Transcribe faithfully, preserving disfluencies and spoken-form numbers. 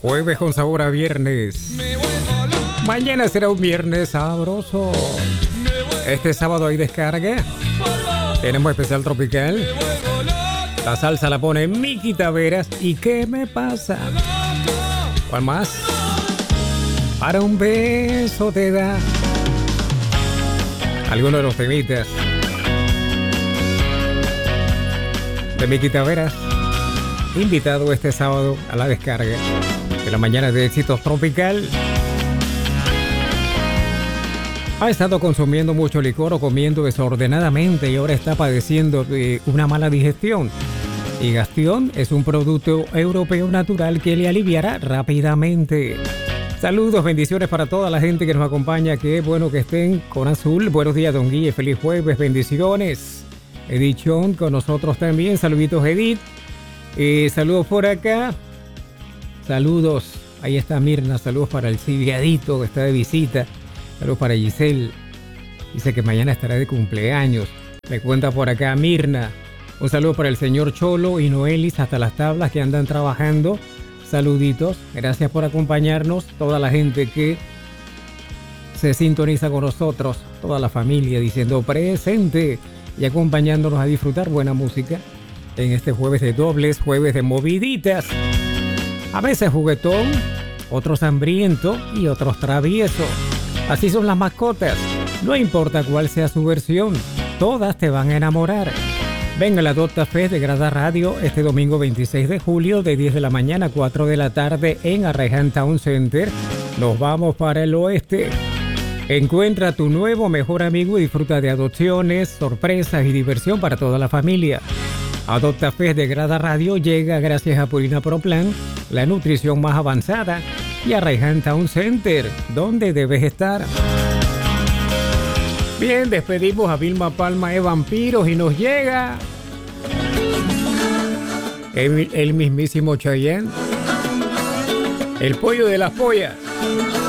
Jueves con sabor a viernes. Mañana será un viernes sabroso. Este sábado hay descarga. Tenemos especial tropical. La salsa la pone Miki Taveras. ¿Y qué me pasa? ¿Cuál más? Para un beso te da. Algunos de los temitas de Miki Taveras, invitado este sábado a la descarga de la mañana de Éxitos Tropical. Ha estado consumiendo mucho licor o comiendo desordenadamente y ahora está padeciendo de una mala digestión. Y Gastion es un producto europeo natural que le aliviará rápidamente. Saludos, bendiciones para toda la gente que nos acompaña. Qué bueno que estén con Azul. Buenos días, don Guille. Feliz jueves, bendiciones. Edith Chon con nosotros también. Saluditos, Edith. Eh, saludos por acá. Saludos. Ahí está Mirna. Saludos para el Civiadito que está de visita. Saludos para Giselle. Dice que mañana estará de cumpleaños. Me cuenta por acá Mirna. Un saludo para el señor Cholo y Noelis hasta las tablas que andan trabajando. Saluditos. Gracias por acompañarnos. Toda la gente que se sintoniza con nosotros. Toda la familia diciendo presente y acompañándonos a disfrutar buena música en este jueves de dobles, jueves de moviditas. A veces juguetón, otros hambriento y otros travieso. Así son las mascotas. No importa cuál sea su versión, todas te van a enamorar. Venga a la Docta Fest de Grada Radio este domingo veintiséis de julio de diez de la mañana a cuatro de la tarde en Arraiján Town Center. Nos vamos para el oeste. Encuentra a tu nuevo mejor amigo y disfruta de adopciones, sorpresas y diversión para toda la familia. Adopta Fest de Grada Radio llega gracias a Purina Pro Plan, la nutrición más avanzada, y a Arraiján Town Center, donde debes estar. Bien, despedimos a Vilma Palma de Vampiros y nos llega el, el mismísimo Chayanne, el pollo de las pollas.